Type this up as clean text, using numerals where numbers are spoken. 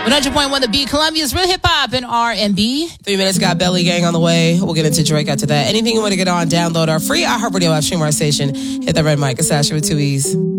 100.1 The Beat, Columbia's real hip hop and R&B. 3 minutes, got Belly Gang on the way. We'll get into Drake after that. Anything you want to get on, download our free iHeartRadio app, stream our station. Hit that red mic. It's Asher with 2 E's.